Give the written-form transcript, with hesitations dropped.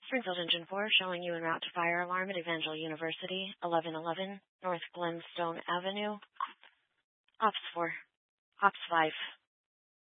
Springfield Engine 4 showing you en route to fire alarm at Evangel University, 1111 North Glenstone Avenue. Ops 4. Ops 5.